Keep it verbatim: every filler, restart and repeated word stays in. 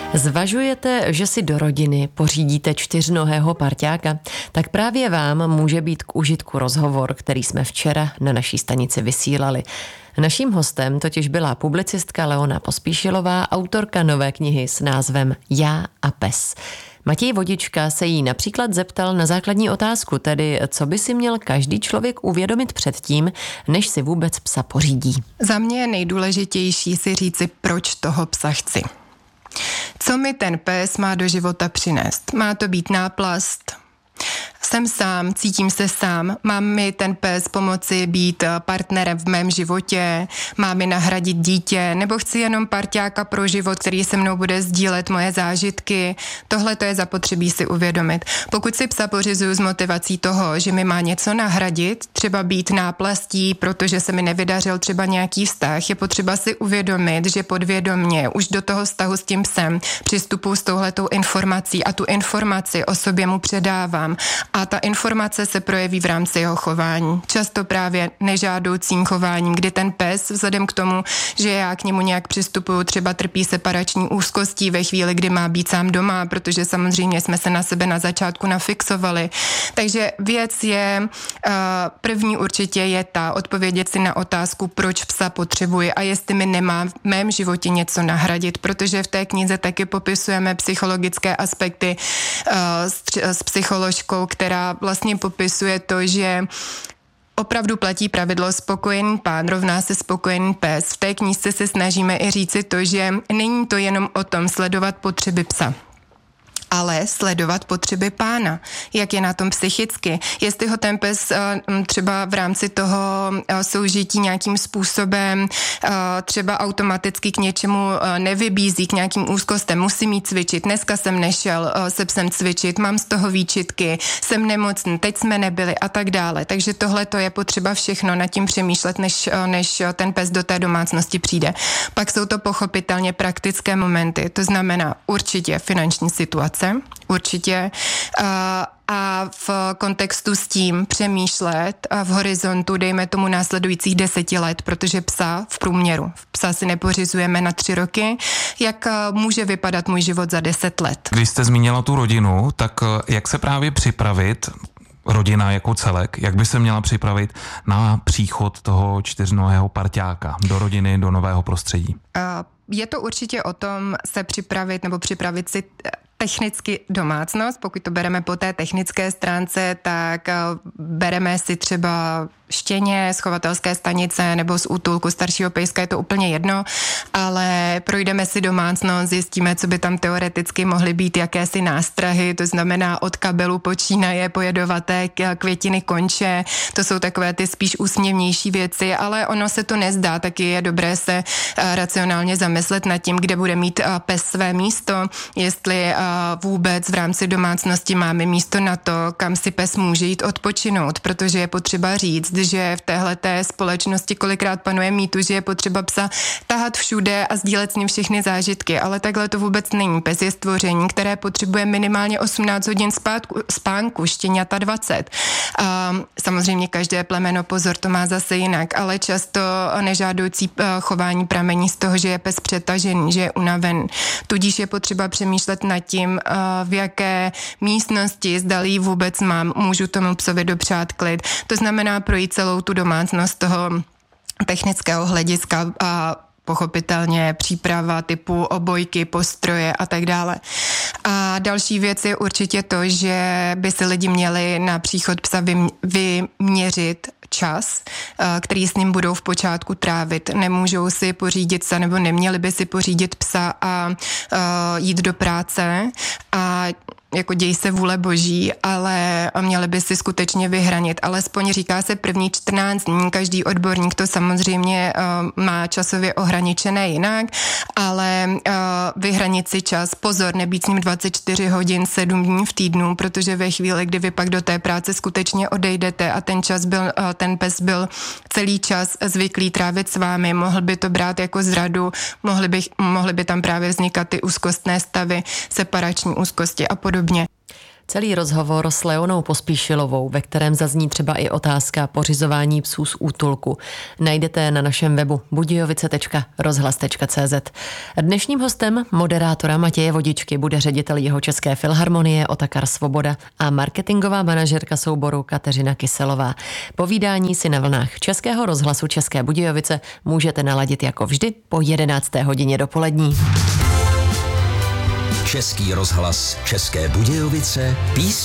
Zvažujete, že si do rodiny pořídíte čtyřnohého parťáka? Tak právě vám může být k užitku rozhovor, který jsme včera na naší stanici vysílali. Naším hostem totiž byla publicistka Leona Pospíšilová, autorka nové knihy s názvem Já a pes. Matěj Vodička se jí například zeptal na základní otázku, tedy co by si měl každý člověk uvědomit předtím, než si vůbec psa pořídí. Za mě je nejdůležitější si říci, proč toho psa chci. Co mi ten pes má do života přinést? Má to být náplast? Jsem sám, cítím se sám, mám mi ten pes pomoci být partnerem v mém životě, má mi nahradit dítě, nebo chci jenom parťáka pro život, který se mnou bude sdílet moje zážitky. Tohle to je zapotřebí si uvědomit. Pokud si psa pořizuju s motivací toho, že mi má něco nahradit, třeba být náplastí, protože se mi nevydařil třeba nějaký vztah, je potřeba si uvědomit, že podvědomě už do toho vztahu s tím psem přistupuji s touhletou informací a tu informaci o sobě mu předávám. A ta informace se projeví v rámci jeho chování. Často právě nežádoucím chováním, kdy ten pes, vzhledem k tomu, že já k němu nějak přistupuju, třeba trpí separační úzkostí ve chvíli, kdy má být sám doma, protože samozřejmě jsme se na sebe na začátku nafixovali. Takže věc je, první určitě je ta, odpovědět si na otázku, proč psa potřebuji a jestli mi nemá v mém životě něco nahradit, protože v té knize taky popisujeme psychologické aspekty s psycholožkou, která vlastně popisuje to, že opravdu platí pravidlo spokojený pán rovná se spokojený pes. V té knížce se snažíme i říci to, že není to jenom o tom sledovat potřeby psa, ale sledovat potřeby pána, jak je na tom psychicky. Jestli ho ten pes třeba v rámci toho soužití nějakým způsobem třeba automaticky k něčemu nevybízí, k nějakým úzkostem, musí mít cvičit. Dneska jsem nešel se psem cvičit, mám z toho výčitky, jsem nemocný, teď jsme nebyli a tak dále. Takže tohle to je potřeba všechno nad tím přemýšlet, než, než ten pes do té domácnosti přijde. Pak jsou to pochopitelně praktické momenty, to znamená určitě finanční situace, určitě. A v kontextu s tím přemýšlet v horizontu, dejme tomu následujících deseti let, protože psa v průměru, psa si nepořizujeme na tři roky, jak může vypadat můj život za deset let. Když jste zmínila tu rodinu, tak jak se právě připravit, rodina jako celek, jak by se měla připravit na příchod toho čtyřnohého parťáka do rodiny, do nového prostředí? Je to určitě o tom se připravit nebo připravit si technicky domácnost. Pokud to bereme po té technické stránce, tak bereme si třeba štěně z chovatelské stanice nebo z útulku staršího pejska, je to úplně jedno, ale projdeme si domácnost, zjistíme, co by tam teoreticky mohly být jakési nástrahy, to znamená od kabelu počínaje po jedovaté květiny konče, to jsou takové ty spíš úsměvnější věci, ale ono se to nezdá, taky je dobré se racionálně zamyslet nad tím, kde bude mít pes své místo, jestli vůbec v rámci domácnosti máme místo na to, kam si pes může jít odpočinout, protože je potřeba říct, že v téhleté společnosti kolikrát panuje mýtu, že je potřeba psa tahat všude a sdílet s ním všechny zážitky, ale takhle to vůbec není. Pes je stvoření, které potřebuje minimálně osmnáct hodin spátku, spánku, štěňata dvacet. A samozřejmě každé plemeno, pozor, to má zase jinak, ale často nežádoucí chování pramení z toho, že je pes přetažený, že je unaven. Tudíž je potřeba přemýšlet nad tím, v jaké místnosti, zdalí vůbec mám, můžu tomu psovi dopřát klid. To znamená projít celou tu domácnost toho technického hlediska a pochopitelně příprava typu obojky, postroje a tak dále. A další věc je určitě to, že by si lidi měli na příchod psa vyměřit čas, který s ním budou v počátku trávit. Nemůžou si pořídit psa nebo neměli by si pořídit psa a jít do práce a jako děj se vůle boží, ale měli by si skutečně vyhranit. Alespoň říká se první čtrnáct dní, každý odborník to samozřejmě uh, má časově ohraničené jinak, ale uh, vyhranit si čas, pozor, nebýt s ním dvacet čtyři hodin, sedm dní v týdnu, protože ve chvíli, kdy vy pak do té práce skutečně odejdete a ten čas byl, uh, ten pes byl celý čas zvyklý trávit s vámi, mohl by to brát jako zradu, mohly by, mohly by tam právě vznikat ty úzkostné stavy, separační úzkosti a podobně. Celý rozhovor s Leonou Pospíšilovou, ve kterém zazní třeba i otázka pořizování psů z útulku, najdete na našem webu budějovice tečka rozhlas tečka cé zet. Dnešním hostem moderátora Matěje Vodičky bude ředitel Jihočeské filharmonie Otakar Svoboda a marketingová manažerka souboru Kateřina Kyselová. Povídání si na vlnách Českého rozhlasu České Budějovice můžete naladit jako vždy po jedenácté hodině dopolední. Český rozhlas České Budějovice, písně